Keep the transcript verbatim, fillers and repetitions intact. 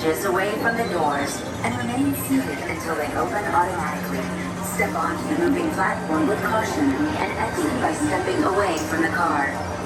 bandages away from the doors and remain seated until they open automatically. Step onto the moving platform with caution and exit by stepping away from the car.